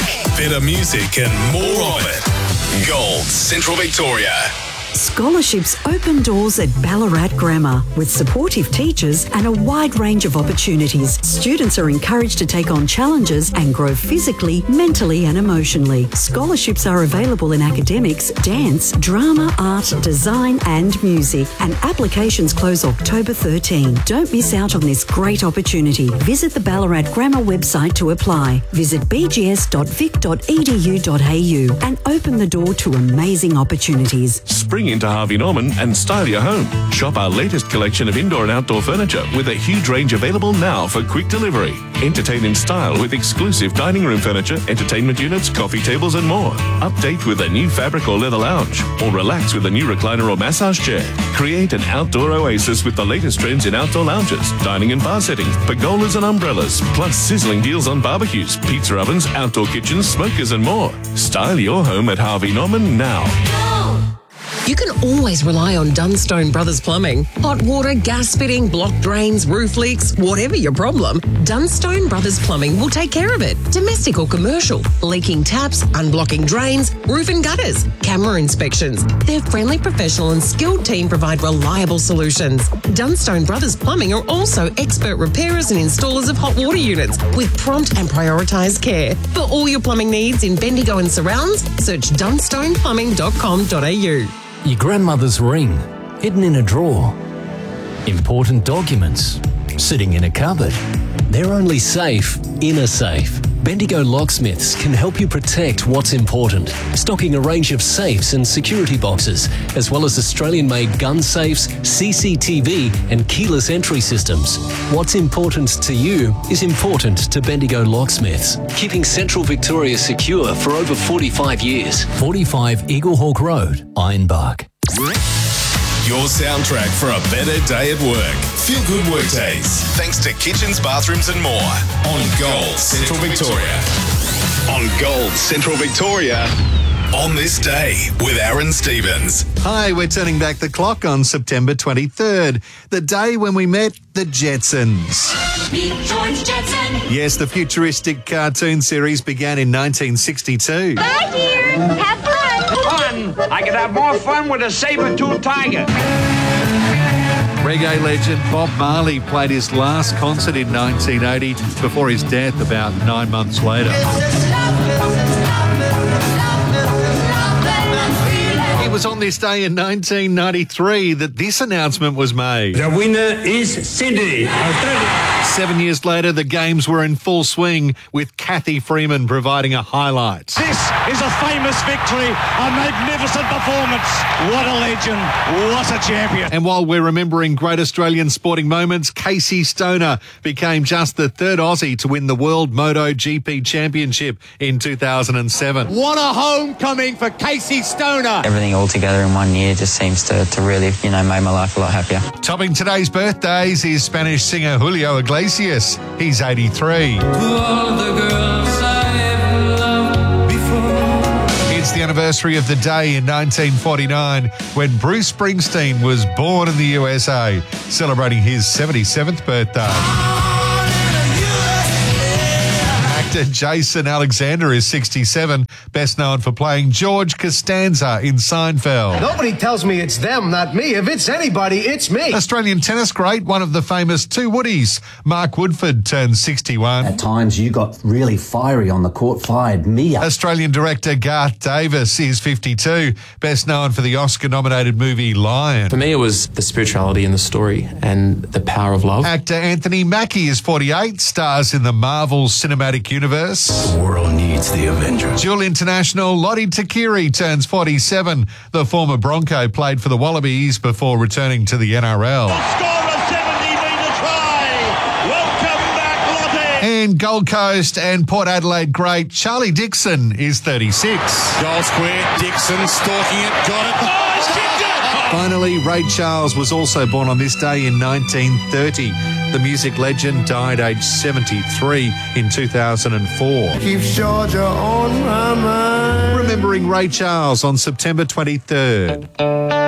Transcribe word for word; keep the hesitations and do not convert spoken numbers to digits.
better music and more of it. Gold Central Victoria. Scholarships open doors at Ballarat Grammar with supportive teachers and a wide range of opportunities. Students are encouraged to take on challenges and grow physically, mentally and emotionally. Scholarships are available in academics, dance, drama, art, design and music, and applications close October thirteenth. Don't miss out on this great opportunity. Visit the Ballarat Grammar website to apply. Visit b g s dot vic dot e d u dot a u and open the door to amazing opportunities. Spring into Harvey Norman and style your home. Shop our latest collection of indoor and outdoor furniture with a huge range available now for quick delivery. Entertain in style with exclusive dining room furniture, entertainment units, coffee tables and more. Update with a new fabric or leather lounge, or relax with a new recliner or massage chair. Create an outdoor oasis with the latest trends in outdoor lounges, dining and bar settings, pergolas and umbrellas, plus sizzling deals on barbecues, pizza ovens, outdoor kitchens, smokers and more. Style your home at Harvey Norman now. You can always rely on Dunstone Brothers Plumbing. Hot water, gas fitting, blocked drains, roof leaks, whatever your problem, Dunstone Brothers Plumbing will take care of it. Domestic or commercial, leaking taps, unblocking drains, roof and gutters, camera inspections. Their friendly, professional and skilled team provide reliable solutions. Dunstone Brothers Plumbing are also expert repairers and installers of hot water units with prompt and prioritised care. For all your plumbing needs in Bendigo and surrounds, search dunstone plumbing dot com dot a u. Your grandmother's ring, hidden in a drawer. Important documents, sitting in a cupboard. They're only safe in a safe. Bendigo Locksmiths can help you protect what's important, stocking a range of safes and security boxes, as well as Australian-made gun safes, C C T V and keyless entry systems. What's important to you is important to Bendigo Locksmiths, keeping Central Victoria secure for over forty-five years. forty-five Eaglehawk Road, Ironbark. Your soundtrack for a better day at work. Feel good workdays. Thanks to kitchens, bathrooms and more. On Gold Central Victoria. On Gold Central Victoria. On this day with Aaron Stevens. Hi, we're turning back the clock on September twenty-third, the day when we met the Jetsons. Meet George Jetson. Yes, the futuristic cartoon series began in nineteen sixty-two. Bye, dear. Have fun. Fun? I could have more fun with a saber-toothed tiger. Reggae legend Bob Marley played his last concert in nineteen eighty before his death about nine months later. It was on this day in nineteen ninety-three that this announcement was made. The winner is Sydney, Australia. Seven years later, the games were in full swing with Kathy Freeman providing a highlight. This is a famous victory, a magnificent performance. What a legend, what a champion. And while we're remembering great Australian sporting moments, Casey Stoner became just the third Aussie to win the World MotoGP Championship in two thousand seven. What a homecoming for Casey Stoner. Everything all together in one year just seems to, to really, you know, make my life a lot happier. Topping today's birthdays is Spanish singer Julio Iglesias. He's eighty-three. It's the anniversary of the day in nineteen forty-nine when Bruce Springsteen was born in the U S A, celebrating his seventy-seventh birthday. Actor Jason Alexander is sixty-seven, best known for playing George Costanza in Seinfeld. Nobody tells me it's them, not me. If it's anybody, it's me. Australian tennis great, one of the famous two Woodies, Mark Woodford, turned sixty-one. At times you got really fiery on the court, fired me up. Australian director Garth Davis is fifty-two, best known for the Oscar-nominated movie Lion. For me, it was the spirituality in the story and the power of love. Actor Anthony Mackie is forty-eight, stars in the Marvel Cinematic Universe. The world needs the Avengers. Dual international Lottie Takiri turns forty-seven. The former Bronco played for the Wallabies before returning to the N R L. And Gold Coast and Port Adelaide great Charlie Dixon is thirty-six. Goal square, Dixon stalking it, got it. Oh, he's kicked it! Finally, Ray Charles was also born on this day in nineteen thirty. The music legend died aged seventy-three in two thousand four. Keeps Georgia on my mind. Remembering Ray Charles on September twenty-third.